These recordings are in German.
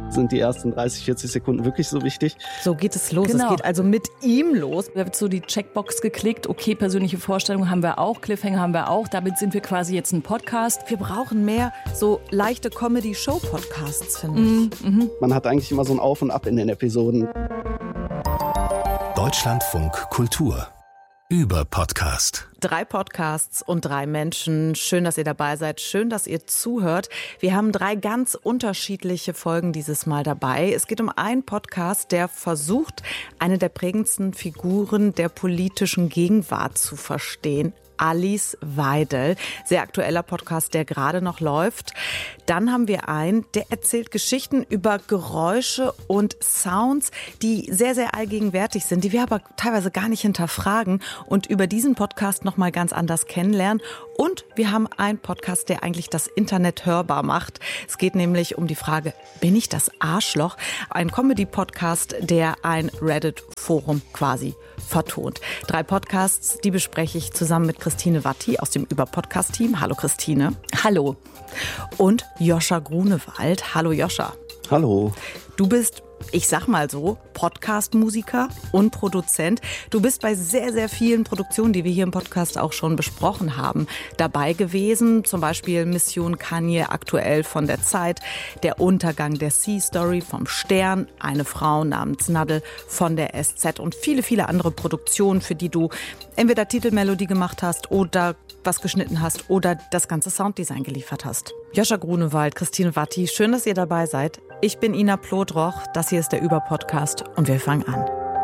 Sind die ersten 30, 40 Sekunden wirklich so wichtig? So geht es los. Genau. Es geht also mit ihm los. Da wird so die Checkbox geklickt. Okay, persönliche Vorstellung haben wir auch, Cliffhanger haben wir auch. Damit sind wir quasi jetzt ein Podcast. Wir brauchen mehr so leichte Comedy-Show-Podcasts, finde ich. Man hat eigentlich immer so ein Auf und Ab in den Episoden. Deutschlandfunk Kultur über Podcast. 3 Podcasts und 3 Menschen. Schön, dass ihr dabei seid. Schön, dass ihr zuhört. Wir haben 3 ganz unterschiedliche Folgen dieses Mal dabei. Es geht um einen Podcast, der versucht, eine der prägendsten Figuren der politischen Gegenwart zu verstehen. Alice Weidel. Sehr aktueller Podcast, der gerade noch läuft. Dann haben wir einen, der erzählt Geschichten über Geräusche und Sounds, die sehr, sehr allgegenwärtig sind, die wir aber teilweise gar nicht hinterfragen und über diesen Podcast noch mal ganz anders kennenlernen. Und wir haben einen Podcast, der eigentlich das Internet hörbar macht. Es geht nämlich um die Frage, bin ich das Arschloch? Ein Comedy-Podcast, der ein Reddit-Forum quasi vertont. 3 Podcasts, die bespreche ich zusammen mit Christine Watti aus dem Über-Podcast-Team. Hallo Christine. Hallo. Und Joscha Grunewald. Hallo Joscha. Hallo. Du bist, ich sag mal so, Podcast-Musiker und Produzent. Du bist bei sehr, sehr vielen Produktionen, die wir hier im Podcast auch schon besprochen haben, dabei gewesen. Zum Beispiel Mission Kanye, aktuell von der Zeit, Der Untergang der Sea Story vom Stern, Eine Frau namens Nadel von der SZ und viele, viele andere Produktionen, für die du entweder Titelmelodie gemacht hast oder was geschnitten hast oder das ganze Sounddesign geliefert hast. Joscha Grunewald, Christine Watti, schön, dass ihr dabei seid. Ich bin Ina Plodroch, das hier ist der Über-Podcast und wir fangen an.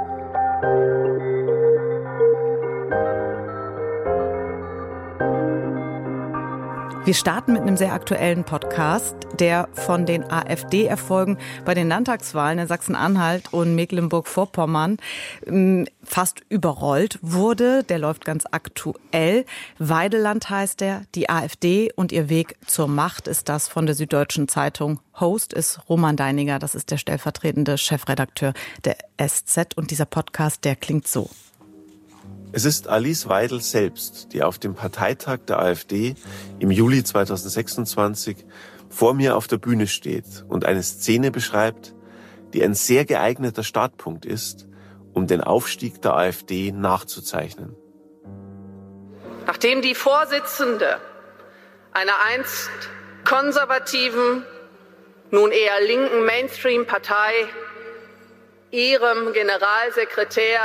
Wir starten mit einem sehr aktuellen Podcast, der von den AfD-Erfolgen bei den Landtagswahlen in Sachsen-Anhalt und Mecklenburg-Vorpommern fast überrollt wurde. Der läuft ganz aktuell. Weideland heißt er, die AfD und ihr Weg zur Macht ist das von der Süddeutschen Zeitung. Host ist Roman Deininger, das ist der stellvertretende Chefredakteur der SZ. Und dieser Podcast, der klingt so. Es ist Alice Weidel selbst, die auf dem Parteitag der AfD im Juli 2026 vor mir auf der Bühne steht und eine Szene beschreibt, die ein sehr geeigneter Startpunkt ist, um den Aufstieg der AfD nachzuzeichnen. Nachdem die Vorsitzende einer einst konservativen, nun eher linken Mainstream-Partei ihrem Generalsekretär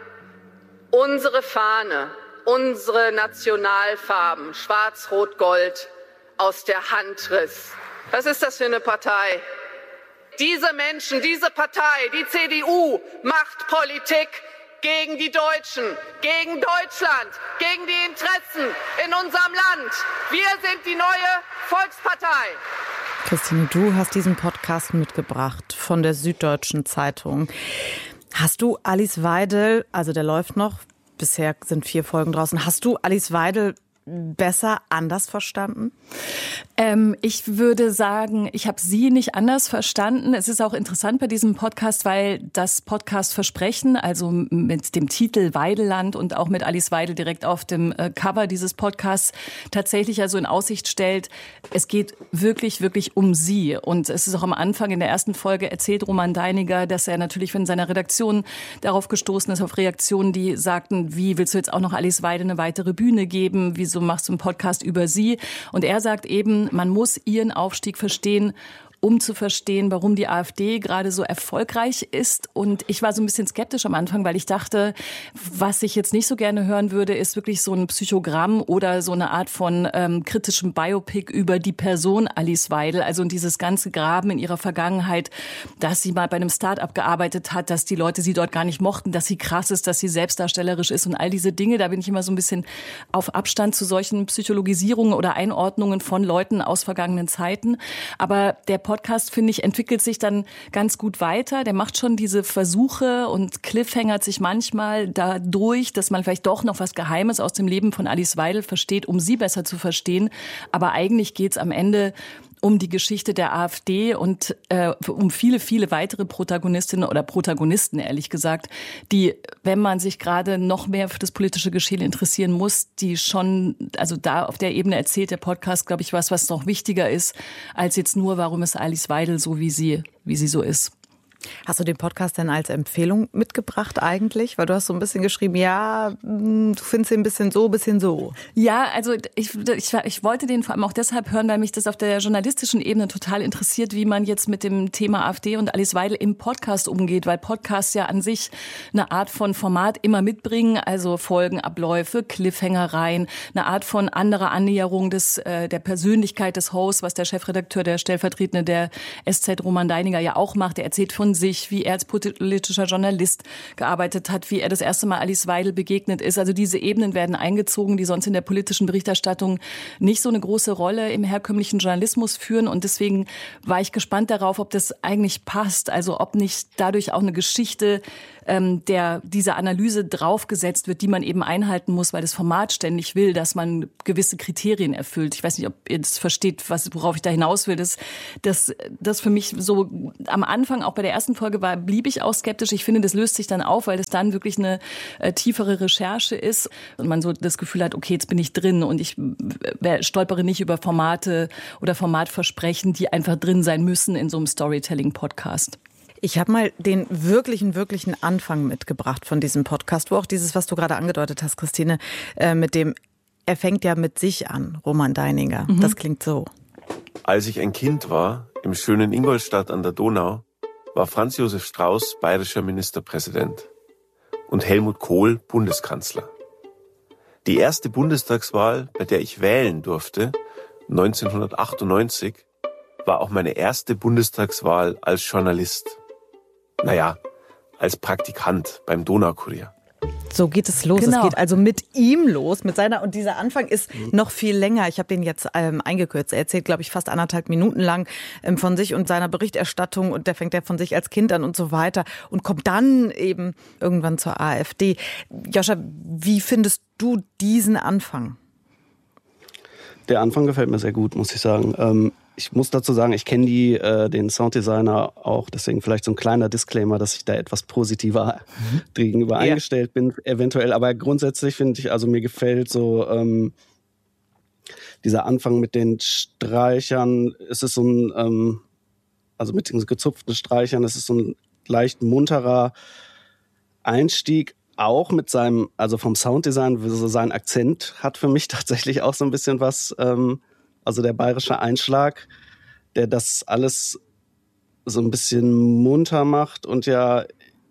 unsere Fahne, unsere Nationalfarben, Schwarz, Rot, Gold, aus der Hand riss. Was ist das für eine Partei? Diese Menschen, diese Partei, die CDU, macht Politik gegen die Deutschen, gegen Deutschland, gegen die Interessen in unserem Land. Wir sind die neue Volkspartei. Christine, du hast diesen Podcast mitgebracht von der Süddeutschen Zeitung. Hast du Alice Weidel, also der läuft noch, bisher sind 4 Folgen draußen, hast du Alice Weidel besser anders verstanden? Ich würde sagen, ich habe sie nicht anders verstanden. Es ist auch interessant bei diesem Podcast, weil das Podcast-Versprechen, also mit dem Titel Weideland und auch mit Alice Weidel direkt auf dem Cover dieses Podcasts tatsächlich also in Aussicht stellt, es geht wirklich, wirklich um sie. Und es ist auch am Anfang in der ersten Folge erzählt Roman Deininger, dass er natürlich von seiner Redaktion darauf gestoßen ist, auf Reaktionen, die sagten, wie willst du jetzt auch noch Alice Weidel eine weitere Bühne geben? Wieso machst du einen Podcast über sie? Und er sagt eben, man muss ihren Aufstieg verstehen, um zu verstehen, warum die AfD gerade so erfolgreich ist. Und ich war so ein bisschen skeptisch am Anfang, weil ich dachte, was ich jetzt nicht so gerne hören würde, ist wirklich so ein Psychogramm oder so eine Art von kritischem Biopic über die Person Alice Weidel. Also dieses ganze Graben in ihrer Vergangenheit, dass sie mal bei einem Start-up gearbeitet hat, dass die Leute sie dort gar nicht mochten, dass sie krass ist, dass sie selbstdarstellerisch ist und all diese Dinge. Da bin ich immer so ein bisschen auf Abstand zu solchen Psychologisierungen oder Einordnungen von Leuten aus vergangenen Zeiten. Aber der Podcast, finde ich, entwickelt sich dann ganz gut weiter. Der macht schon diese Versuche und cliffhangert sich manchmal dadurch, dass man vielleicht doch noch was Geheimes aus dem Leben von Alice Weidel versteht, um sie besser zu verstehen. Aber eigentlich geht's am Ende um die Geschichte der AfD und um viele, viele weitere Protagonistinnen oder Protagonisten, ehrlich gesagt, die, wenn man sich gerade noch mehr für das politische Geschehen interessieren muss, die schon, also da auf der Ebene erzählt der Podcast, glaube ich, was noch wichtiger ist, als jetzt nur, warum ist Alice Weidel so, wie sie so ist. Hast du den Podcast denn als Empfehlung mitgebracht eigentlich? Weil du hast so ein bisschen geschrieben, ja, du findest ihn ein bisschen so. Ja, also ich wollte den vor allem auch deshalb hören, weil mich das auf der journalistischen Ebene total interessiert, wie man jetzt mit dem Thema AfD und Alice Weidel im Podcast umgeht, weil Podcasts ja an sich eine Art von Format immer mitbringen, also Folgenabläufe, Cliffhangereien, eine Art von anderer Annäherung der Persönlichkeit des Hosts, was der Chefredakteur, der Stellvertretende der SZ Roman Deininger ja auch macht. Der erzählt von sich, wie er als politischer Journalist gearbeitet hat, wie er das erste Mal Alice Weidel begegnet ist. Also diese Ebenen werden eingezogen, die sonst in der politischen Berichterstattung nicht so eine große Rolle im herkömmlichen Journalismus führen. Und deswegen war ich gespannt darauf, ob das eigentlich passt. Also ob nicht dadurch auch eine Geschichte der dieser Analyse draufgesetzt wird, die man eben einhalten muss, weil das Format ständig will, dass man gewisse Kriterien erfüllt. Ich weiß nicht, ob ihr das versteht, worauf ich da hinaus will. Das für mich so am Anfang, auch bei der ersten Folge blieb ich auch skeptisch. Ich finde, das löst sich dann auf, weil das dann wirklich eine tiefere Recherche ist und man so das Gefühl hat, okay, jetzt bin ich drin und ich stolpere nicht über Formate oder Formatversprechen, die einfach drin sein müssen in so einem Storytelling-Podcast. Ich habe mal den wirklichen Anfang mitgebracht von diesem Podcast, wo auch dieses, was du gerade angedeutet hast, Christine, mit dem, er fängt ja mit sich an, Roman Deininger. Das klingt so. Als ich ein Kind war, im schönen Ingolstadt an der Donau, war Franz Josef Strauß bayerischer Ministerpräsident und Helmut Kohl Bundeskanzler. Die erste Bundestagswahl, bei der ich wählen durfte, 1998, war auch meine erste Bundestagswahl als Journalist. Naja, als Praktikant beim Donaukurier. So geht es los. Genau. Es geht also mit ihm los, mit seiner, und dieser Anfang ist noch viel länger. Ich habe den jetzt eingekürzt. Er erzählt, glaube ich, fast 1,5 Minuten lang von sich und seiner Berichterstattung, und der fängt ja von sich als Kind an und so weiter und kommt dann eben irgendwann zur AfD. Joscha, wie findest du diesen Anfang? Der Anfang gefällt mir sehr gut, muss ich sagen. Ich muss dazu sagen, ich kenne den Sounddesigner auch, deswegen vielleicht so ein kleiner Disclaimer, dass ich da etwas positiver gegenüber eingestellt bin, eventuell. Aber grundsätzlich finde ich, also mir gefällt so dieser Anfang mit den Streichern. Es ist so ein, also mit den gezupften Streichern, es ist so ein leicht munterer Einstieg. Auch mit seinem, also vom Sounddesign, so sein Akzent hat für mich tatsächlich auch so ein bisschen was, also der bayerische Einschlag, der das alles so ein bisschen munter macht und ja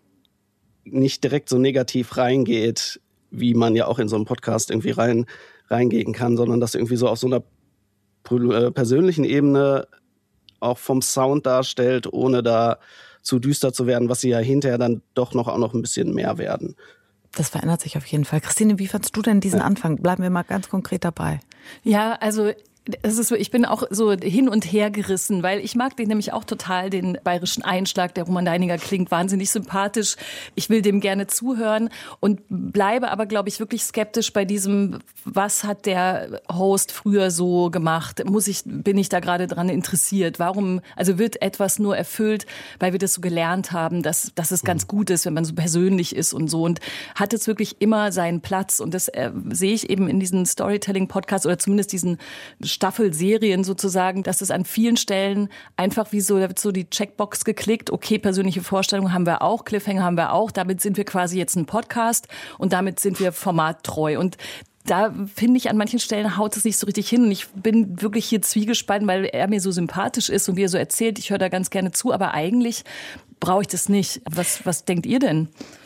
nicht direkt so negativ reingeht, wie man ja auch in so einem Podcast irgendwie reingehen kann, sondern das irgendwie so auf so einer persönlichen Ebene auch vom Sound darstellt, ohne da zu düster zu werden, was sie ja hinterher dann doch auch noch ein bisschen mehr werden. Das verändert sich auf jeden Fall. Christine, wie fandst du denn diesen Anfang? Bleiben wir mal ganz konkret dabei. Ja, also es ist so, ich bin auch so hin und her gerissen, weil ich mag den nämlich auch total, den bayerischen Einschlag. Der Roman Deininger klingt wahnsinnig sympathisch. Ich will dem gerne zuhören und bleibe aber, glaube ich, wirklich skeptisch bei diesem, was hat der Host früher so gemacht? Bin ich da gerade dran interessiert? Warum, also wird etwas nur erfüllt, weil wir das so gelernt haben, dass es ganz gut ist, wenn man so persönlich ist und so, und hat es wirklich immer seinen Platz, und das sehe ich eben in diesen Storytelling-Podcasts oder zumindest diesen Staffelserien sozusagen, dass es an vielen Stellen einfach wie so, da wird so die Checkbox geklickt, okay, persönliche Vorstellungen haben wir auch, Cliffhanger haben wir auch, damit sind wir quasi jetzt ein Podcast und damit sind wir formattreu. Und da finde ich, an manchen Stellen haut es nicht so richtig hin, und ich bin wirklich hier zwiegespalten, weil er mir so sympathisch ist und wie er so erzählt, ich höre da ganz gerne zu, aber eigentlich brauche ich das nicht. Was denkt ihr denn?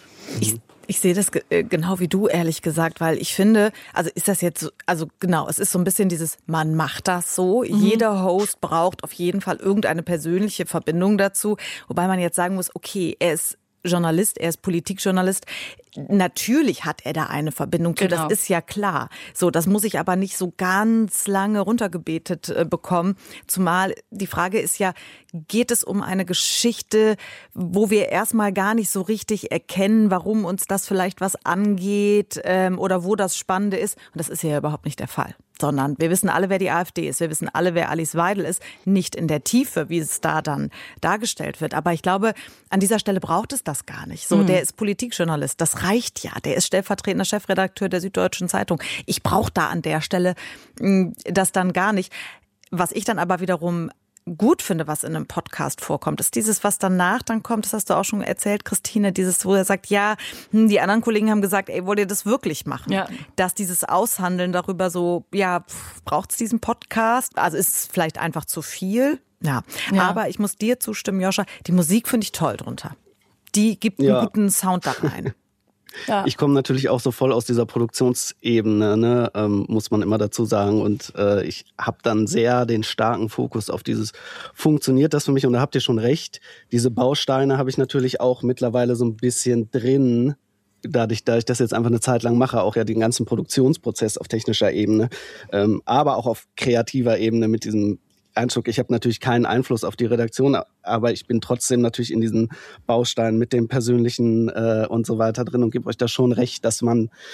Ich sehe das genau wie du, ehrlich gesagt, weil ich finde, also ist das jetzt, also genau, es ist so ein bisschen dieses, man macht das so. Jeder Host braucht auf jeden Fall irgendeine persönliche Verbindung dazu, wobei man jetzt sagen muss, okay, er ist Journalist, er ist Politikjournalist. Natürlich hat er da eine Verbindung zu, genau. Das ist ja klar. So, das muss ich aber nicht so ganz lange runtergebetet bekommen. Zumal die Frage ist ja, geht es um eine Geschichte, wo wir erstmal gar nicht so richtig erkennen, warum uns das vielleicht was angeht oder wo das Spannende ist? Und das ist ja überhaupt nicht der Fall. sondern wir wissen alle, wer die AfD ist. Wir wissen alle, wer Alice Weidel ist. Nicht in der Tiefe, wie es da dann dargestellt wird. Aber ich glaube, an dieser Stelle braucht es das gar nicht. So, der ist Politikjournalist. Das reicht ja. Der ist stellvertretender Chefredakteur der Süddeutschen Zeitung. Ich brauche da an der Stelle das dann gar nicht. Was ich dann aber wiederum gut finde, was in einem Podcast vorkommt, ist dieses, was danach dann kommt, das hast du auch schon erzählt, Christine, dieses, wo er sagt, ja, die anderen Kollegen haben gesagt, ey, wollt ihr das wirklich machen? Ja. Dass dieses Aushandeln darüber so, ja, braucht es diesen Podcast? Also ist es vielleicht einfach zu viel? Ja. Aber ich muss dir zustimmen, Joscha, die Musik finde ich toll drunter. Die gibt einen guten Sound da rein. Ja. Ich komme natürlich auch so voll aus dieser Produktionsebene, ne? Muss man immer dazu sagen. Und ich habe dann sehr den starken Fokus auf dieses, funktioniert das für mich? Und da habt ihr schon recht. Diese Bausteine habe ich natürlich auch mittlerweile so ein bisschen drin, dadurch, dass ich das jetzt einfach eine Zeit lang mache, auch ja den ganzen Produktionsprozess auf technischer Ebene, aber auch auf kreativer Ebene mit diesem Eindruck, ich habe natürlich keinen Einfluss auf die Redaktion, aber ich bin trotzdem natürlich in diesen Bausteinen mit dem Persönlichen und so weiter drin und gebe euch da schon recht, dass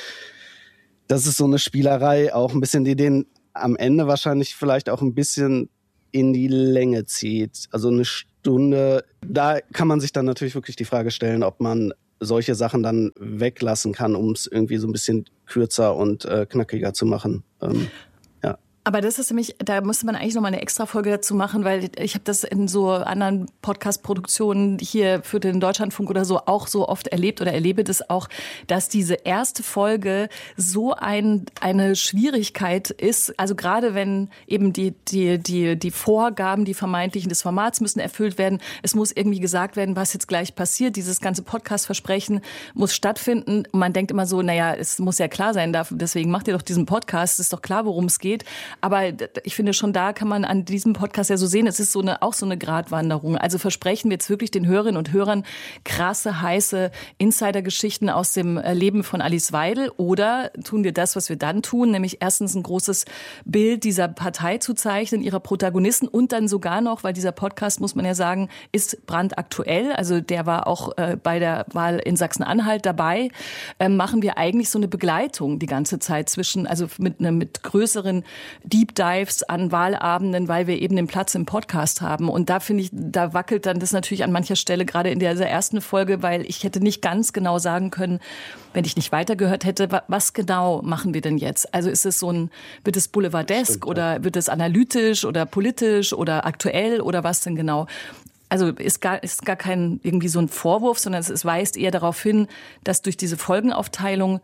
es so eine Spielerei auch ein bisschen, die den am Ende wahrscheinlich vielleicht auch ein bisschen in die Länge zieht. Also eine Stunde, da kann man sich dann natürlich wirklich die Frage stellen, ob man solche Sachen dann weglassen kann, um es irgendwie so ein bisschen kürzer und knackiger zu machen. Aber das ist nämlich, da müsste man eigentlich noch mal eine extra Folge dazu machen, weil ich habe das in so anderen Podcast-Produktionen hier für den Deutschlandfunk oder so auch so oft erlebt oder erlebe das auch, dass diese erste Folge so eine Schwierigkeit ist. Also gerade wenn eben die Vorgaben, die vermeintlichen des Formats müssen erfüllt werden. Es muss irgendwie gesagt werden, was jetzt gleich passiert. Dieses ganze Podcast-Versprechen muss stattfinden. Und man denkt immer so, naja, es muss ja klar sein, deswegen macht ihr doch diesen Podcast. Es ist doch klar, worum es geht. Aber ich finde, schon da kann man an diesem Podcast ja so sehen, es ist auch so eine Gratwanderung. Also versprechen wir jetzt wirklich den Hörerinnen und Hörern krasse, heiße Insider-Geschichten aus dem Leben von Alice Weidel, oder tun wir das, was wir dann tun, nämlich erstens ein großes Bild dieser Partei zu zeichnen, ihrer Protagonisten, und dann sogar noch, weil dieser Podcast, muss man ja sagen, ist brandaktuell, also der war auch bei der Wahl in Sachsen-Anhalt dabei, machen wir eigentlich so eine Begleitung die ganze Zeit also mit größeren Deep Dives an Wahlabenden, weil wir eben den Platz im Podcast haben. Und da finde ich, da wackelt dann das natürlich an mancher Stelle, gerade in dieser ersten Folge, weil ich hätte nicht ganz genau sagen können, wenn ich nicht weitergehört hätte, was genau machen wir denn jetzt? Also ist es wird es boulevardesk oder wird es analytisch oder politisch oder aktuell oder was denn genau? Also ist gar kein irgendwie so ein Vorwurf, sondern es weist eher darauf hin, dass durch diese Folgenaufteilung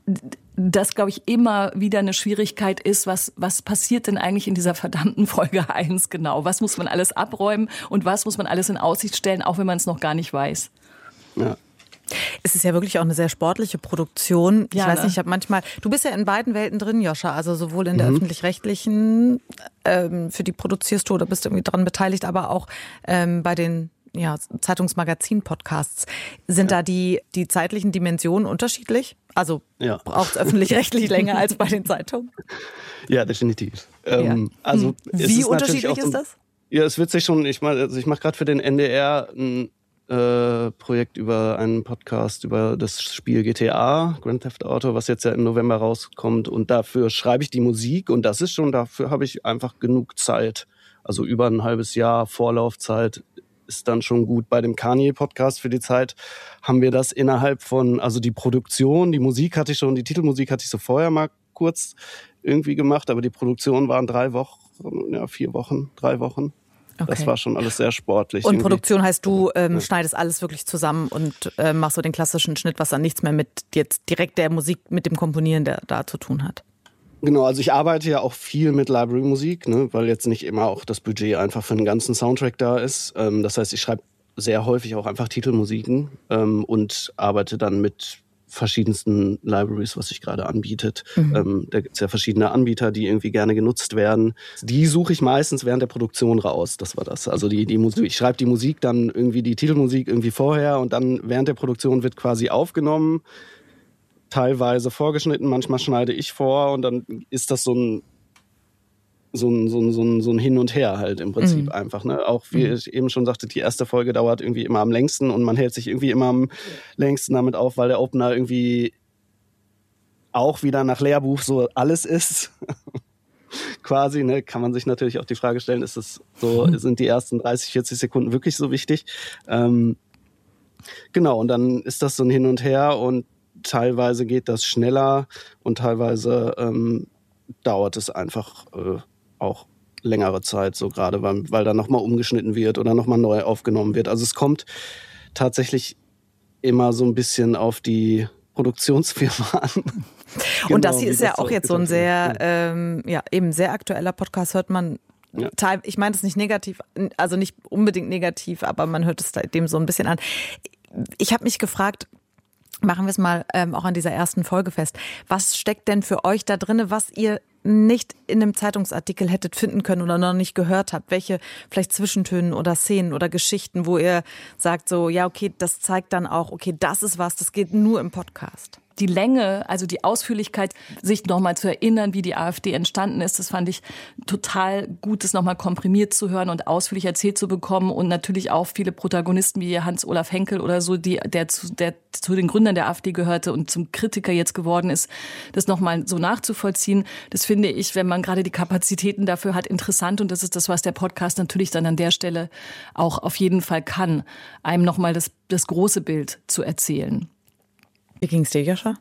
das, glaube ich, immer wieder eine Schwierigkeit ist, was passiert denn eigentlich in dieser verdammten Folge 1 genau? Was muss man alles abräumen und was muss man alles in Aussicht stellen, auch wenn man es noch gar nicht weiß? Ja. Es ist ja wirklich auch eine sehr sportliche Produktion. Ich weiß nicht, ich habe manchmal, du bist ja in beiden Welten drin, Joscha, also sowohl in der öffentlich-rechtlichen, für die produzierst du oder bist du irgendwie dran beteiligt, aber auch bei den Zeitungsmagazin-Podcasts. Sind da die zeitlichen Dimensionen unterschiedlich? Also braucht es öffentlich-rechtlich länger als bei den Zeitungen? Ja, definitiv. Also wie unterschiedlich ist das? Ja, es wird sich schon, ich mache gerade für den NDR ein Projekt über einen Podcast über das Spiel GTA, Grand Theft Auto, was jetzt ja im November rauskommt, und dafür schreibe ich die Musik, und das ist schon, dafür habe ich einfach genug Zeit. Also über ein halbes Jahr Vorlaufzeit ist dann schon gut. Bei dem Kanye-Podcast für die Zeit haben wir das innerhalb von, also die Produktion, die Musik hatte ich schon, die Titelmusik hatte ich so vorher mal kurz irgendwie gemacht, aber die Produktion waren 3 Wochen. Okay. Das war schon alles sehr sportlich. Und irgendwie. Produktion heißt, du schneidest alles wirklich zusammen und machst so den klassischen Schnitt, was dann nichts mehr mit jetzt direkt der Musik, mit dem Komponieren da zu tun hat. Genau, also ich arbeite ja auch viel mit Library-Musik, ne, weil jetzt nicht immer auch das Budget einfach für einen ganzen Soundtrack da ist. Das heißt, ich schreibe sehr häufig auch einfach Titelmusiken und arbeite dann mit verschiedensten Libraries, was sich gerade anbietet. Da gibt's ja verschiedene Anbieter, die irgendwie gerne genutzt werden. Die suche ich meistens während der Produktion raus. Das war das. Also die Musik, ich schreibe die Musik dann irgendwie, die Titelmusik irgendwie vorher, und dann während der Produktion wird quasi aufgenommen, teilweise vorgeschnitten, manchmal schneide ich vor, und dann ist das so ein Hin und Her halt im Prinzip einfach. Ne? Auch wie ich eben schon sagte, die erste Folge dauert irgendwie immer am längsten, und man hält sich irgendwie immer am längsten damit auf, weil der Opener irgendwie auch wieder nach Lehrbuch so alles ist. quasi, ne, kann man sich natürlich auch die Frage stellen, ist es so, sind die ersten 30, 40 Sekunden wirklich so wichtig? Genau, und dann ist das so ein Hin und Her und teilweise geht das schneller und teilweise dauert es einfach auch längere Zeit, so gerade, weil dann nochmal umgeschnitten wird oder nochmal neu aufgenommen wird. Also es kommt tatsächlich immer so ein bisschen auf die Produktionsfirma an. Genau, und das hier ist ja auch jetzt so ein sehr, eben sehr aktueller Podcast, hört man. Ja. Ich meine das nicht negativ, also nicht unbedingt negativ, aber man hört es dem so ein bisschen an. Ich habe mich gefragt, machen wir es mal auch an dieser ersten Folge fest, was steckt denn für euch da drin, was ihr nicht in einem Zeitungsartikel hättet finden können oder noch nicht gehört habt? Welche vielleicht Zwischentöne oder Szenen oder Geschichten, wo ihr sagt so, ja okay, das zeigt dann auch, okay, das ist was, das geht nur im Podcast. Die Länge, also die Ausführlichkeit, sich nochmal zu erinnern, wie die AfD entstanden ist, das fand ich total gut, das nochmal komprimiert zu hören und ausführlich erzählt zu bekommen. Und natürlich auch viele Protagonisten wie Hans-Olaf Henkel oder so, der zu den Gründern der AfD gehörte und zum Kritiker jetzt geworden ist, das nochmal so nachzuvollziehen. Das finde ich, wenn man gerade die Kapazitäten dafür hat, interessant. Und das ist das, was der Podcast natürlich dann an der Stelle auch auf jeden Fall kann, einem nochmal das große Bild zu erzählen. Wie ging's dir, Joscha?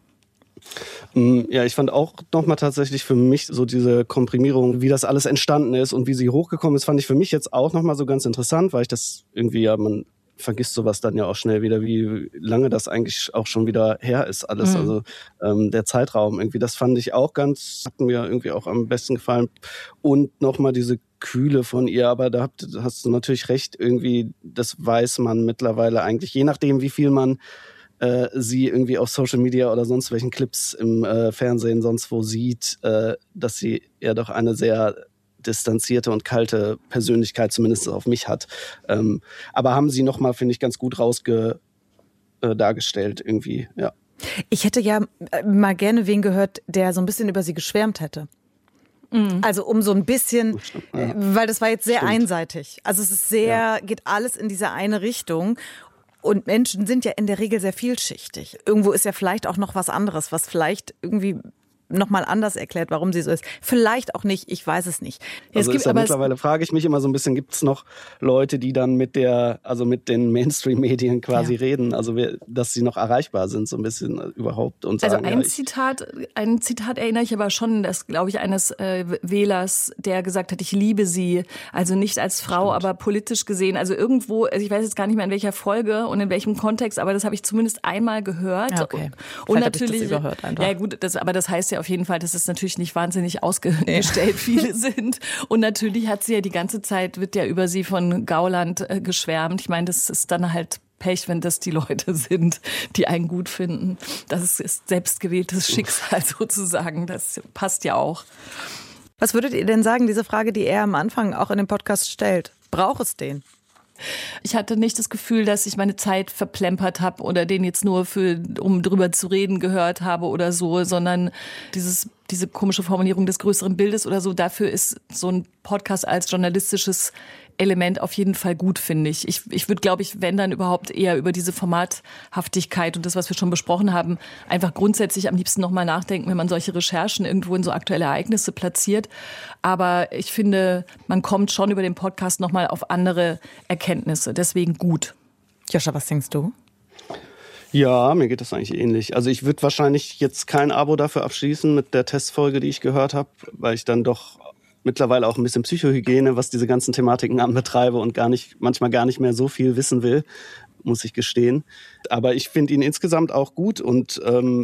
Ja, ich fand auch nochmal tatsächlich für mich so diese Komprimierung, wie das alles entstanden ist und wie sie hochgekommen ist, fand ich für mich jetzt auch nochmal so ganz interessant, weil ich das irgendwie, ja, man vergisst sowas dann ja auch schnell wieder, wie lange das eigentlich auch schon wieder her ist alles. Also der Zeitraum irgendwie, das fand ich auch hat mir irgendwie auch am besten gefallen. Und nochmal diese Kühle von ihr, aber da hast du natürlich recht, irgendwie, das weiß man mittlerweile eigentlich, je nachdem, wie viel man sie irgendwie auf Social Media oder sonst welchen Clips im Fernsehen sonst wo sieht, dass sie ja doch eine sehr distanzierte und kalte Persönlichkeit zumindest auf mich hat. Aber haben sie nochmal, finde ich, ganz gut dargestellt irgendwie, ja. Ich hätte ja mal gerne wen gehört, der so ein bisschen über sie geschwärmt hätte. Also um so ein bisschen, weil das war jetzt sehr einseitig. Also es ist geht alles in diese eine Richtung. Und Menschen sind ja in der Regel sehr vielschichtig. Irgendwo ist ja vielleicht auch noch was anderes, was vielleicht irgendwie nochmal anders erklärt, warum sie so ist. Vielleicht auch nicht, ich weiß es nicht. Also mittlerweile frage ich mich immer so ein bisschen, gibt es noch Leute, die dann mit den Mainstream-Medien quasi reden, also dass sie noch erreichbar sind, so ein bisschen überhaupt und sagen, also ein Zitat erinnere ich aber schon, das glaube ich eines Wählers, der gesagt hat, ich liebe sie, also nicht als Frau, aber politisch gesehen, also irgendwo, ich weiß jetzt gar nicht mehr in welcher Folge und in welchem Kontext, aber das habe ich zumindest einmal gehört. Ja, okay. Und natürlich, das überhört einfach. Ja gut, aber das heißt ja auf jeden Fall, dass es natürlich nicht wahnsinnig ausgestellt viele sind. Und natürlich hat sie ja die ganze Zeit, wird ja über sie von Gauland geschwärmt. Ich meine, das ist dann halt Pech, wenn das die Leute sind, die einen gut finden. Das ist selbstgewähltes Schicksal sozusagen. Das passt ja auch. Was würdet ihr denn sagen, diese Frage, die er am Anfang auch in dem Podcast stellt? Braucht es den? Ich hatte nicht das Gefühl, dass ich meine Zeit verplempert habe oder den jetzt nur um drüber zu reden gehört habe oder so, sondern diese komische Formulierung des größeren Bildes oder so, dafür ist so ein Podcast als journalistisches Element auf jeden Fall gut, finde ich. Ich würde, glaube ich, wenn dann überhaupt eher über diese Formathaftigkeit und das, was wir schon besprochen haben, einfach grundsätzlich am liebsten nochmal nachdenken, wenn man solche Recherchen irgendwo in so aktuelle Ereignisse platziert. Aber ich finde, man kommt schon über den Podcast nochmal auf andere Erkenntnisse. Deswegen gut. Joscha, was denkst du? Ja, mir geht das eigentlich ähnlich. Also ich würde wahrscheinlich jetzt kein Abo dafür abschließen mit der Testfolge, die ich gehört habe, weil ich dann doch mittlerweile auch ein bisschen Psychohygiene, was diese ganzen Thematiken anbetreibe und manchmal gar nicht mehr so viel wissen will, muss ich gestehen. Aber ich finde ihn insgesamt auch gut und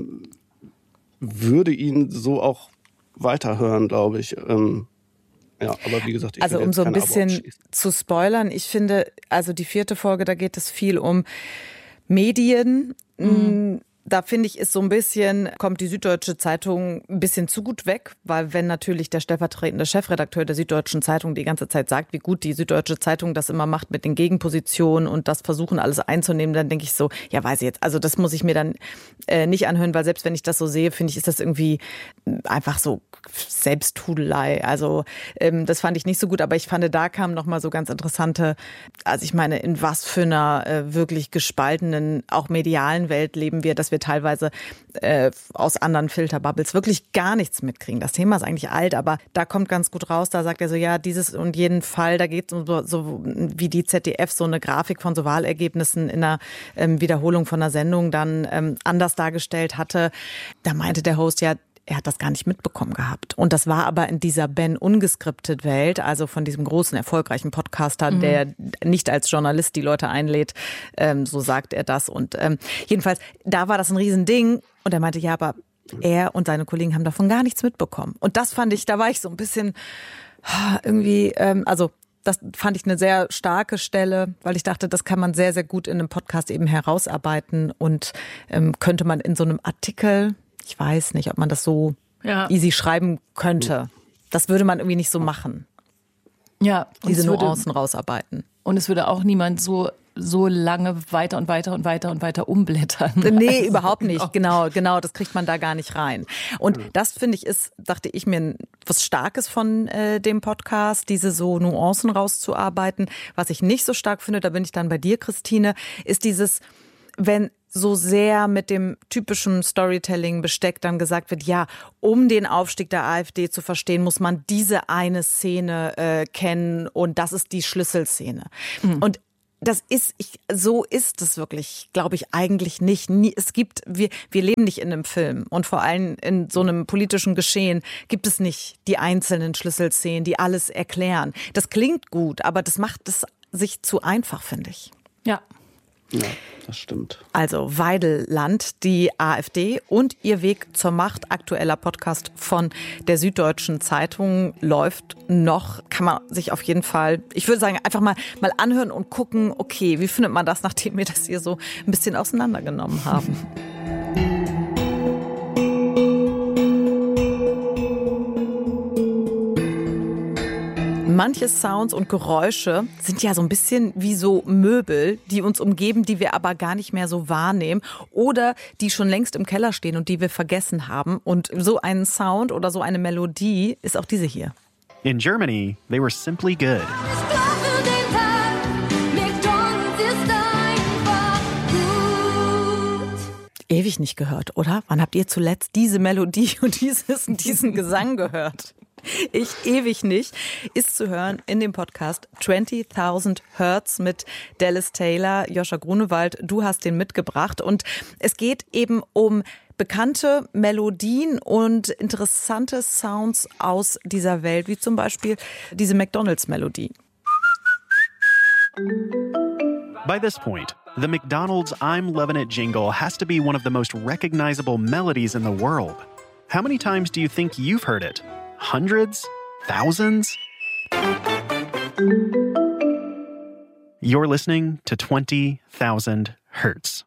würde ihn so auch weiterhören, glaube ich. Ja, aber wie gesagt, also um so ein bisschen zu spoilern, ich finde, also die 4. Folge, da geht es viel um Medien. Da finde ich, kommt die Süddeutsche Zeitung ein bisschen zu gut weg, weil wenn natürlich der stellvertretende Chefredakteur der Süddeutschen Zeitung die ganze Zeit sagt, wie gut die Süddeutsche Zeitung das immer macht mit den Gegenpositionen und das versuchen alles einzunehmen, dann denke ich so, ja weiß ich jetzt, also das muss ich mir dann nicht anhören, weil selbst wenn ich das so sehe, finde ich, ist das irgendwie einfach so Selbsthudelei. Also das fand ich nicht so gut, aber ich fand, da kamen nochmal so ganz interessante, also ich meine, in was für einer wirklich gespaltenen, auch medialen Welt leben wir, dass wir wir teilweise aus anderen Filterbubbles wirklich gar nichts mitkriegen. Das Thema ist eigentlich alt, aber da kommt ganz gut raus, da sagt er so, ja, dieses und jeden Fall, da geht es um so wie die ZDF so eine Grafik von so Wahlergebnissen in einer Wiederholung von einer Sendung dann anders dargestellt hatte. Da meinte der Host ja, er hat das gar nicht mitbekommen gehabt. Und das war aber in dieser Ben ungeskriptet Welt, also von diesem großen, erfolgreichen Podcaster, der nicht als Journalist die Leute einlädt, so sagt er das. Und jedenfalls, da war das ein Riesending. Und er meinte, ja, aber er und seine Kollegen haben davon gar nichts mitbekommen. Und das fand ich, da war ich so ein bisschen irgendwie, das fand ich eine sehr starke Stelle, weil ich dachte, das kann man sehr, sehr gut in einem Podcast eben herausarbeiten und könnte man in so einem Artikel, ich weiß nicht, ob man das so easy schreiben könnte. Das würde man irgendwie nicht so machen. Ja, diese Nuancen rausarbeiten. Und es würde auch niemand so lange weiter und weiter umblättern. Nee, überhaupt nicht. Genau, das kriegt man da gar nicht rein. Und das, finde ich, dachte ich mir, was Starkes von dem Podcast, diese so Nuancen rauszuarbeiten. Was ich nicht so stark finde, da bin ich dann bei dir, Christine, ist dieses, wenn so sehr mit dem typischen Storytelling-Besteck dann gesagt wird, ja, um den Aufstieg der AfD zu verstehen, muss man diese eine Szene kennen und das ist die Schlüsselszene. Und so ist es wirklich, glaube ich, eigentlich nicht. Wir leben nicht in einem Film und vor allem in so einem politischen Geschehen gibt es nicht die einzelnen Schlüsselszenen, die alles erklären. Das klingt gut, aber das macht es sich zu einfach, finde ich. Ja. Ja, das stimmt. Also Weidelland, die AfD und ihr Weg zur Macht. Aktueller Podcast von der Süddeutschen Zeitung läuft noch. Kann man sich auf jeden Fall, ich würde sagen, einfach mal anhören und gucken, okay, wie findet man das, nachdem wir das hier so ein bisschen auseinandergenommen haben. Manche Sounds und Geräusche sind ja so ein bisschen wie so Möbel, die uns umgeben, die wir aber gar nicht mehr so wahrnehmen oder die schon längst im Keller stehen und die wir vergessen haben. Und so ein Sound oder so eine Melodie ist auch diese hier. In Germany, they were simply good. Ewig nicht gehört, oder? Wann habt ihr zuletzt diese Melodie und diesen Gesang gehört? Ich ewig nicht. Ist zu hören in dem Podcast 20.000 Hertz mit Dallas Taylor. Joscha Grunewald, du hast den mitgebracht. Und es geht eben um bekannte Melodien und interessante Sounds aus dieser Welt, wie zum Beispiel diese McDonald's-Melodie. By this point, the McDonald's I'm Lovin' It jingle has to be one of the most recognizable melodies in the world. How many times do you think you've heard it? Hundreds? Thousands? You're listening to 20,000 Hertz.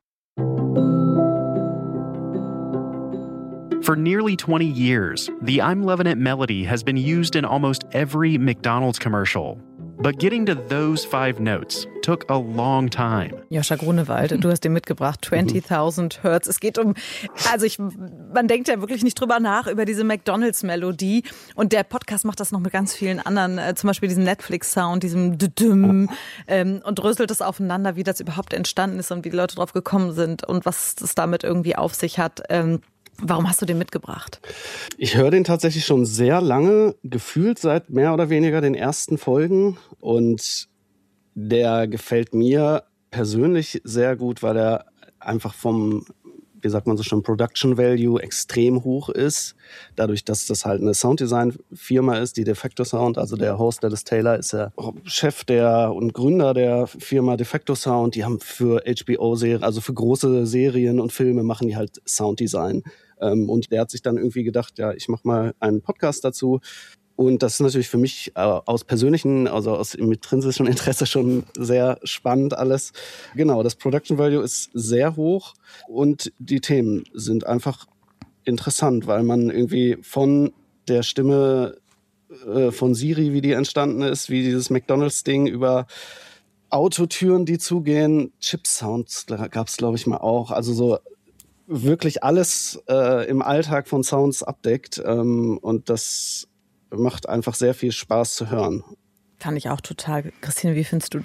For nearly 20 years, the I'm Lovin' It melody has been used in almost every McDonald's commercial. But getting to those 5 notes took a long time. Joscha Grunewald, du hast den mitgebracht, 20.000 Hertz. Es geht um, man denkt ja wirklich nicht drüber nach, über diese McDonald's-Melodie. Und der Podcast macht das noch mit ganz vielen anderen, zum Beispiel diesem Netflix-Sound, diesem Düdüm, und dröselt es aufeinander, wie das überhaupt entstanden ist und wie die Leute drauf gekommen sind und was es damit irgendwie auf sich hat. Warum hast du den mitgebracht? Ich höre den tatsächlich schon sehr lange, gefühlt seit mehr oder weniger den ersten Folgen. Und der gefällt mir persönlich sehr gut, weil er einfach vom, wie sagt man so schon, Production Value extrem hoch ist. Dadurch, dass das halt eine Sounddesign-Firma ist, die Defecto Sound. Also der Host Dallas Taylor ist ja Chef und Gründer der Firma Defecto Sound. Die haben für HBO-Serien, also für große Serien und Filme machen die halt Sounddesign. Und der hat sich dann irgendwie gedacht, ja, ich mache mal einen Podcast dazu. Und das ist natürlich für mich aus persönlichen, also aus intrinsischem Interesse schon sehr spannend alles. Genau, das Production Value ist sehr hoch und die Themen sind einfach interessant, weil man irgendwie von der Stimme von Siri, wie die entstanden ist, wie dieses McDonald's-Ding über Autotüren, die zugehen, Chip-Sounds gab es, glaube ich, mal auch. Also so wirklich alles im Alltag von Sounds abdeckt und das macht einfach sehr viel Spaß zu hören. Fand ich auch total. Christine, wie findest du den?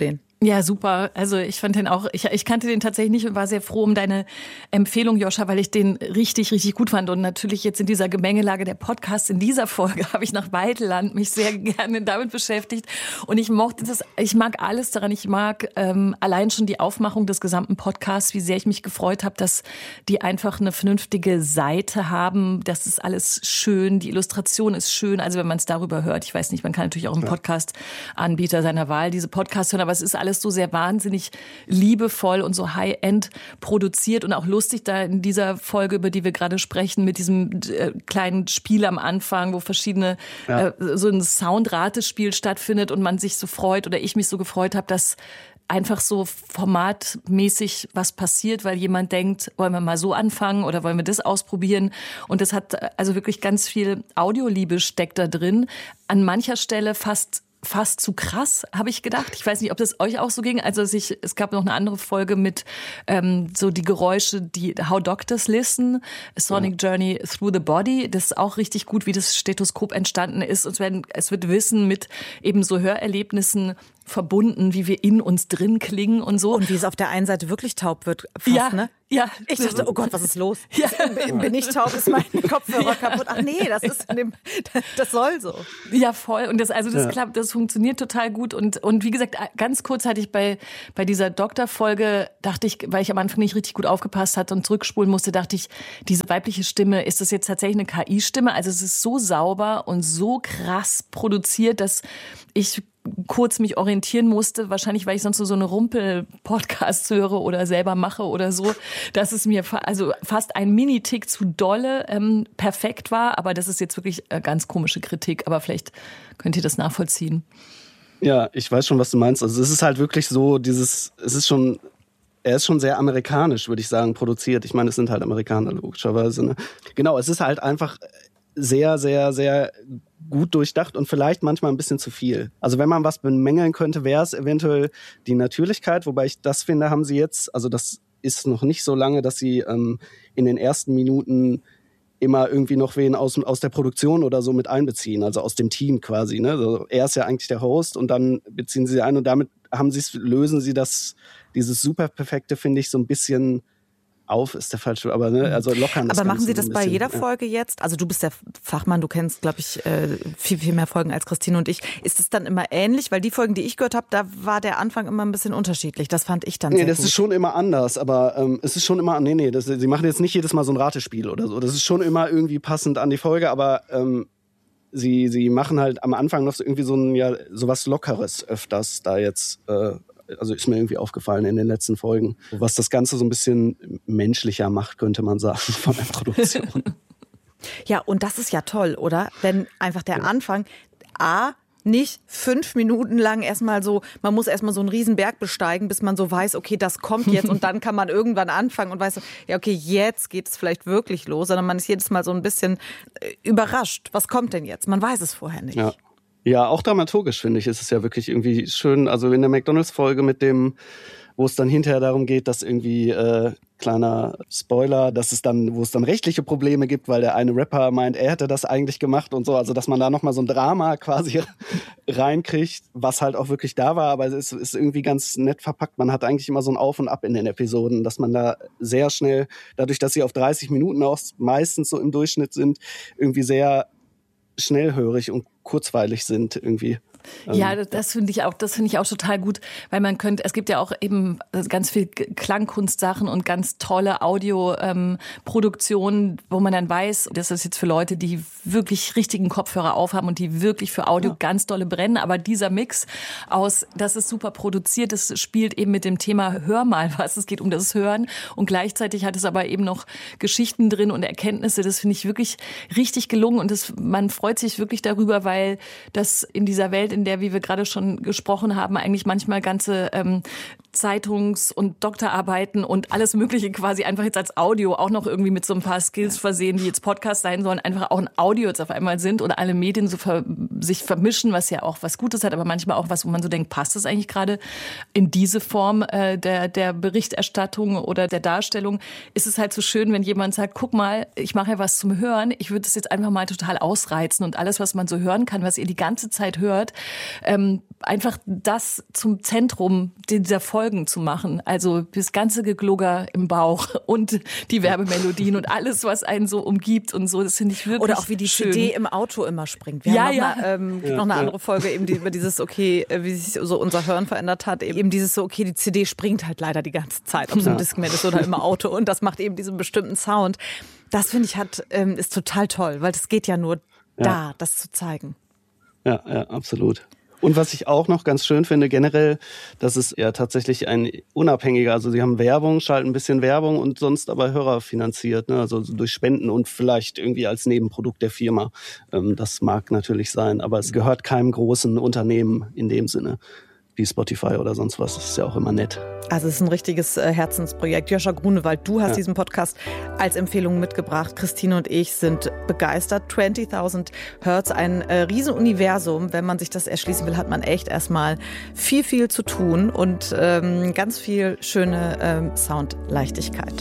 Ja, super. Also ich fand den auch, ich kannte den tatsächlich nicht und war sehr froh um deine Empfehlung, Joscha, weil ich den richtig, richtig gut fand. Und natürlich jetzt in dieser Gemengelage der Podcasts in dieser Folge habe ich nach Weideland mich sehr gerne damit beschäftigt. Und ich mochte das, ich mag alles daran. Ich mag allein schon die Aufmachung des gesamten Podcasts, wie sehr ich mich gefreut habe, dass die einfach eine vernünftige Seite haben. Das ist alles schön, die Illustration ist schön. Also wenn man es darüber hört, ich weiß nicht, man kann natürlich auch im Podcast-Anbieter seiner Wahl diese Podcasts hören, aber es ist alles so sehr wahnsinnig liebevoll und so High-End produziert und auch lustig da in dieser Folge, über die wir gerade sprechen, mit diesem kleinen Spiel am Anfang, wo verschiedene, so ein Sound-Ratespiel stattfindet und man sich so freut oder ich mich so gefreut habe, dass einfach so formatmäßig was passiert, weil jemand denkt, wollen wir mal so anfangen oder wollen wir das ausprobieren? Und das hat also wirklich ganz viel Audioliebe steckt da drin. An mancher Stelle fast zu krass, habe ich gedacht. Ich weiß nicht, ob das euch auch so ging. Also es gab noch eine andere Folge mit so die Geräusche, die How Doctors Listen, A Sonic Journey Through the Body. Das ist auch richtig gut, wie das Stethoskop entstanden ist. Und es wird Wissen mit eben so Hörerlebnissen verbunden, wie wir in uns drin klingen und so. Und wie es auf der einen Seite wirklich taub wird, fast, ne? Ja. Ich dachte, oh Gott, was ist los? Ja. Bin ich taub, ist mein Kopfhörer kaputt? Ach nee, das soll so. Ja, voll. Und das klappt, das funktioniert total gut. Und wie gesagt, ganz kurz hatte ich bei dieser Doktorfolge, dachte ich, weil ich am Anfang nicht richtig gut aufgepasst hatte und zurückspulen musste, dachte ich, diese weibliche Stimme, ist das jetzt tatsächlich eine KI-Stimme? Also es ist so sauber und so krass produziert, dass ich kurz mich orientieren musste, wahrscheinlich, weil ich sonst nur so eine Rumpel-Podcast höre oder selber mache oder so, dass es mir also fast ein Mini-Tick zu dolle perfekt war, aber das ist jetzt wirklich ganz komische Kritik, aber vielleicht könnt ihr das nachvollziehen. Ja, ich weiß schon, was du meinst. Also es ist halt wirklich so, er ist schon sehr amerikanisch, würde ich sagen, produziert. Ich meine, es sind halt Amerikaner, logischerweise. Ne? Genau, es ist halt einfach sehr, sehr, sehr gut durchdacht und vielleicht manchmal ein bisschen zu viel. Also wenn man was bemängeln könnte, wäre es eventuell die Natürlichkeit, wobei ich das finde, haben sie jetzt, also das ist noch nicht so lange, dass sie in den ersten Minuten immer irgendwie noch wen aus der Produktion oder so mit einbeziehen, also aus dem Team quasi. Ne? Also er ist ja eigentlich der Host und dann beziehen sie ein und damit lösen sie dieses super perfekte, finde ich, so ein bisschen auf, ist der falsche, aber ne, also lockern das. Aber machen Sie das so bei jeder Folge jetzt? Also du bist der Fachmann, du kennst, glaube ich, viel, viel mehr Folgen als Christine und ich. Ist es dann immer ähnlich? Weil die Folgen, die ich gehört habe, da war der Anfang immer ein bisschen unterschiedlich. Das fand ich dann sehr gut. Nee, das ist schon immer anders, aber es ist schon immer, sie machen jetzt nicht jedes Mal so ein Ratespiel oder so. Das ist schon immer irgendwie passend an die Folge, aber sie machen halt am Anfang noch so irgendwie so was Lockeres öfters da jetzt, also ist mir irgendwie aufgefallen in den letzten Folgen, was das Ganze so ein bisschen menschlicher macht, könnte man sagen, von der Produktion. Ja, und das ist ja toll, oder? Wenn einfach der Anfang, nicht 5 Minuten lang man muss erstmal so einen Riesenberg besteigen, bis man so weiß, okay, das kommt jetzt und dann kann man irgendwann anfangen und weiß so, ja, okay, jetzt geht es vielleicht wirklich los, sondern man ist jedes Mal so ein bisschen überrascht. Was kommt denn jetzt? Man weiß es vorher nicht. Ja, auch dramaturgisch, finde ich, ist es ja wirklich irgendwie schön. Also in der McDonald's-Folge wo es dann hinterher darum geht, dass irgendwie, kleiner Spoiler, wo es dann rechtliche Probleme gibt, weil der eine Rapper meint, er hätte das eigentlich gemacht und so. Also dass man da nochmal so ein Drama quasi reinkriegt, was halt auch wirklich da war. Aber es ist irgendwie ganz nett verpackt. Man hat eigentlich immer so ein Auf und Ab in den Episoden, dass man da sehr schnell, dadurch, dass sie auf 30 Minuten auch meistens so im Durchschnitt sind, irgendwie sehr schnellhörig und kurzweilig sind irgendwie. Ja, das finde ich auch total gut, weil es gibt ja auch eben ganz viel Klangkunstsachen und ganz tolle Audioproduktionen, wo man dann weiß, das ist jetzt für Leute, die wirklich richtigen Kopfhörer aufhaben und die wirklich für Audio ganz dolle brennen, aber dieser Mix das ist super produziert, das spielt eben mit dem Thema Hör mal was, es geht um das Hören und gleichzeitig hat es aber eben noch Geschichten drin und Erkenntnisse, das finde ich wirklich richtig gelungen und man freut sich wirklich darüber, weil das in dieser Welt, in der, wie wir gerade schon gesprochen haben, eigentlich manchmal ganze Zeitungs- und Doktorarbeiten und alles Mögliche quasi einfach jetzt als Audio, auch noch irgendwie mit so ein paar Skills versehen, die jetzt Podcasts sein sollen, einfach auch ein Audio jetzt auf einmal sind oder alle Medien so sich vermischen, was ja auch was Gutes hat, aber manchmal auch was, wo man so denkt, passt das eigentlich gerade in diese Form der Berichterstattung oder der Darstellung? Ist es halt so schön, wenn jemand sagt, guck mal, ich mache ja was zum Hören, ich würde das jetzt einfach mal total ausreizen und alles, was man so hören kann, was ihr die ganze Zeit hört, einfach das zum Zentrum dieser Folgen zu machen. Also das ganze Geglugger im Bauch und die Werbemelodien und alles, was einen so umgibt und so, das finde ich wirklich Oder auch wie die schön. CD im Auto immer springt. Wir haben noch eine andere Folge eben über dieses, okay, wie sich so unser Hören verändert hat. Eben dieses so, okay, die CD springt halt leider die ganze Zeit, ob es im Discman ist oder im Auto und das macht eben diesen bestimmten Sound. Das finde ich ist total toll, weil das geht ja nur da, das zu zeigen. Ja, absolut. Und was ich auch noch ganz schön finde, generell, das ist ja tatsächlich ein unabhängiger, also sie haben Werbung, schalten ein bisschen Werbung und sonst aber Hörer finanziert, ne? Also durch Spenden und vielleicht irgendwie als Nebenprodukt der Firma. Das mag natürlich sein, aber es gehört keinem großen Unternehmen in dem Sinne, wie Spotify oder sonst was. Das ist ja auch immer nett. Also es ist ein richtiges Herzensprojekt. Joscha Grunewald, du hast diesen Podcast als Empfehlung mitgebracht. Christine und ich sind begeistert. 20.000 Hertz, ein Riesenuniversum. Wenn man sich das erschließen will, hat man echt erstmal viel zu tun und ganz viel schöne Soundleichtigkeit.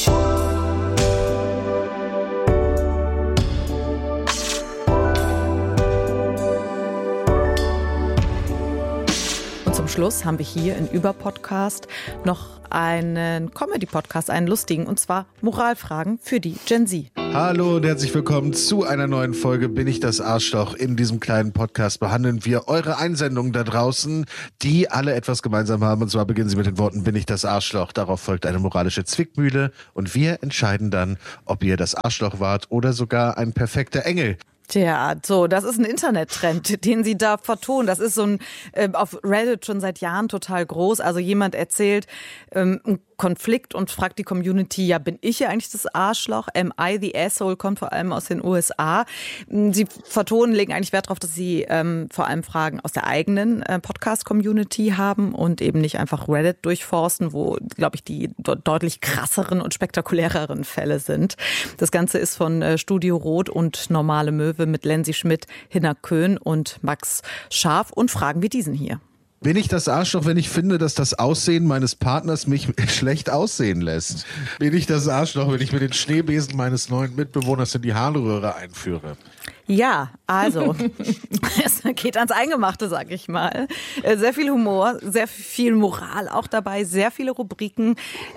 Zum Schluss haben wir hier in Über-Podcast noch einen Comedy-Podcast, einen lustigen, und zwar Moralfragen für die Gen Z. Hallo und herzlich willkommen zu einer neuen Folge Bin ich das Arschloch? In diesem kleinen Podcast behandeln wir eure Einsendungen da draußen, die alle etwas gemeinsam haben. Und zwar beginnen sie mit den Worten Bin ich das Arschloch? Darauf folgt eine moralische Zwickmühle und wir entscheiden dann, ob ihr das Arschloch wart oder sogar ein perfekter Engel. Tja, so, das ist ein Internettrend, den sie da vertonen. Das ist so ein auf Reddit schon seit Jahren total groß. Also jemand erzählt einen Konflikt und fragt die Community, ja, bin ich ja eigentlich das Arschloch? Am I the asshole? Kommt vor allem aus den USA. Sie vertonen, legen eigentlich Wert darauf, dass sie vor allem Fragen aus der eigenen Podcast-Community haben und eben nicht einfach Reddit durchforsten, wo, glaube ich, die deutlich krasseren und spektakuläreren Fälle sind. Das Ganze ist von Studio Rot und Normale Möwe mit Lenzi Schmidt, Hinner Köhn und Max Scharf und Fragen wie diesen hier. Bin ich das Arschloch, wenn ich finde, dass das Aussehen meines Partners mich schlecht aussehen lässt? Bin ich das Arschloch, wenn ich mir den Schneebesen meines neuen Mitbewohners in die Harnröhre einführe? Ja, also es geht ans Eingemachte, sag ich mal. Sehr viel Humor, sehr viel Moral auch dabei, sehr viele Rubriken.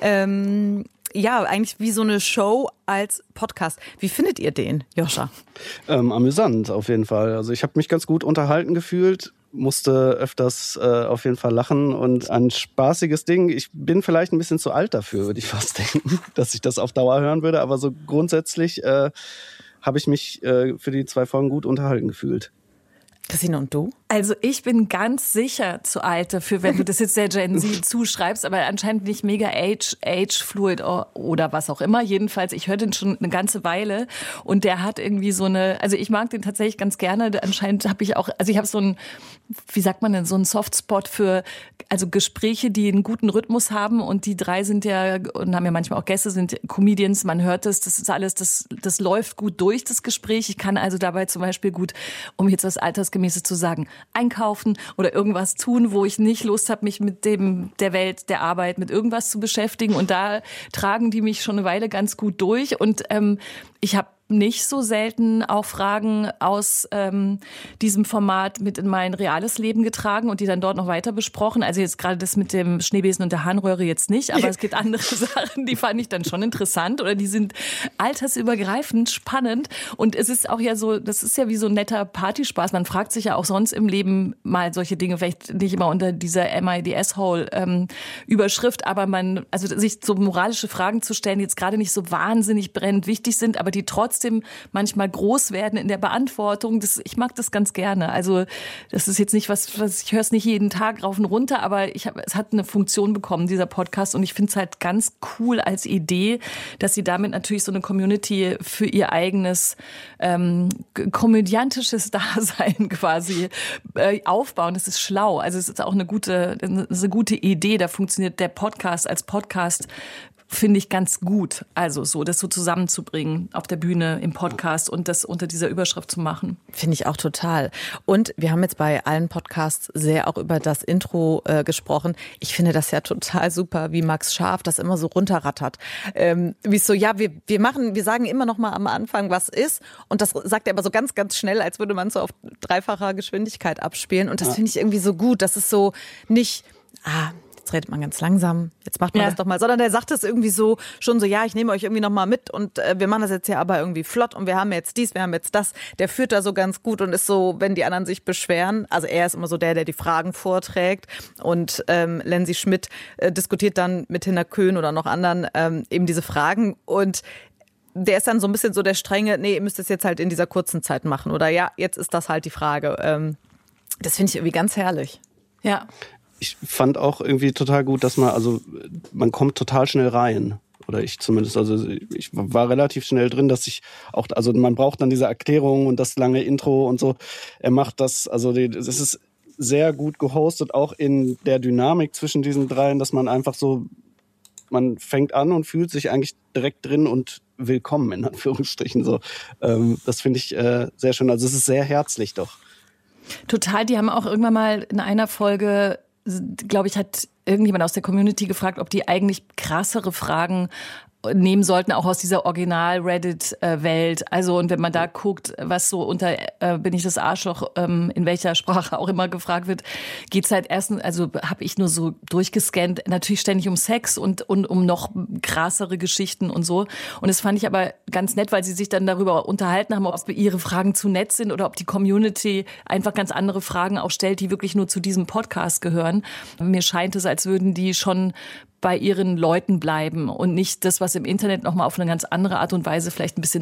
Ja, eigentlich wie so eine Show als Podcast. Wie findet ihr den, Joscha? Amüsant auf jeden Fall. Also ich habe mich ganz gut unterhalten gefühlt, musste öfters auf jeden Fall lachen und ein spaßiges Ding. Ich bin vielleicht ein bisschen zu alt dafür, würde ich fast denken, dass ich das auf Dauer hören würde. Aber so grundsätzlich habe ich mich für die 2 Folgen gut unterhalten gefühlt. Christine, und du? Also ich bin ganz sicher zu alt dafür, wenn du das jetzt der Gen Z zuschreibst, aber anscheinend nicht mega age-fluid oder was auch immer. Jedenfalls, ich höre den schon eine ganze Weile und der hat irgendwie so eine, also ich mag den tatsächlich ganz gerne. Anscheinend habe ich auch, also ich habe so ein, wie sagt man denn, so einen Softspot für also Gespräche, die einen guten Rhythmus haben und die 3 sind ja, und haben ja manchmal auch Gäste, sind Comedians, man hört es, das ist alles, das läuft gut durch, das Gespräch. Ich kann also dabei zum Beispiel gut, um jetzt was Altersgemäßes zu sagen, einkaufen oder irgendwas tun, wo ich nicht Lust habe, mich mit der Welt, der Arbeit, mit irgendwas zu beschäftigen. Und da tragen die mich schon eine Weile ganz gut durch. Und ich habe nicht so selten auch Fragen aus diesem Format mit in mein reales Leben getragen und die dann dort noch weiter besprochen. Also jetzt gerade das mit dem Schneebesen und der Harnröhre jetzt nicht, aber es gibt andere Sachen, die fand ich dann schon interessant oder die sind altersübergreifend spannend. Und es ist auch ja so, das ist ja wie so ein netter Partyspaß. Man fragt sich ja auch sonst im Leben mal solche Dinge, vielleicht nicht immer unter dieser Am I the asshole Überschrift, aber also sich so moralische Fragen zu stellen, die jetzt gerade nicht so wahnsinnig brennend wichtig sind, aber die trotzdem trotzdem manchmal groß werden in der Beantwortung. Ich mag das ganz gerne. Also das ist jetzt nicht was ich höre es nicht jeden Tag rauf und runter, aber es hat eine Funktion bekommen, dieser Podcast. Und ich finde es halt ganz cool als Idee, dass sie damit natürlich so eine Community für ihr eigenes komödiantisches Dasein quasi aufbauen. Das ist schlau. Also es ist auch eine gute Idee. Da funktioniert der Podcast als Podcast, finde ich, ganz gut. Also so, das so zusammenzubringen auf der Bühne, im Podcast und das unter dieser Überschrift zu machen. Finde ich auch total. Und wir haben jetzt bei allen Podcasts sehr auch über das Intro gesprochen. Ich finde das ja total super, wie Max Scharf das immer so runterrattert. Wie es so, ja, wir sagen immer noch mal am Anfang, was ist. Und das sagt er aber so ganz, ganz schnell, als würde man so auf dreifacher Geschwindigkeit abspielen. Und das finde ich irgendwie so gut. Das ist so nicht, jetzt redet man ganz langsam, jetzt macht man das doch mal, sondern der sagt es irgendwie so, schon so, ja, ich nehme euch irgendwie noch mal mit und wir machen das jetzt hier aber irgendwie flott und wir haben jetzt dies, wir haben jetzt das. Der führt da so ganz gut und ist so, wenn die anderen sich beschweren, also er ist immer so der die Fragen vorträgt und Lenzi Schmidt diskutiert dann mit Hinner Köhn oder noch anderen eben diese Fragen und der ist dann so ein bisschen so der strenge, nee, ihr müsst es jetzt halt in dieser kurzen Zeit machen oder ja, jetzt ist das halt die Frage. Das finde ich irgendwie ganz herrlich. Ja. Ich fand auch irgendwie total gut, dass man kommt total schnell rein. Oder ich zumindest, also ich war relativ schnell drin, dass ich auch, also man braucht dann diese Erklärung und das lange Intro und so. Er macht das, also es ist sehr gut gehostet, auch in der Dynamik zwischen diesen dreien, dass man einfach so, man fängt an und fühlt sich eigentlich direkt drin und willkommen, in Anführungsstrichen. So. Das finde ich sehr schön. Also es ist sehr herzlich doch. Total, die haben auch irgendwann mal in einer Folge, glaube ich, hat irgendjemand aus der Community gefragt, ob die eigentlich krassere Fragen nehmen sollten, auch aus dieser Original-Reddit-Welt. Also, und wenn man da guckt, was so unter bin ich das Arschloch, in welcher Sprache auch immer gefragt wird, geht's halt erstens, also habe ich nur so durchgescannt, natürlich ständig um Sex und um noch krassere Geschichten und so. Und das fand ich aber ganz nett, weil sie sich dann darüber unterhalten haben, ob ihre Fragen zu nett sind oder ob die Community einfach ganz andere Fragen auch stellt, die wirklich nur zu diesem Podcast gehören. Mir scheint es, als würden die schon bei ihren Leuten bleiben und nicht das, was im Internet nochmal auf eine ganz andere Art und Weise vielleicht ein bisschen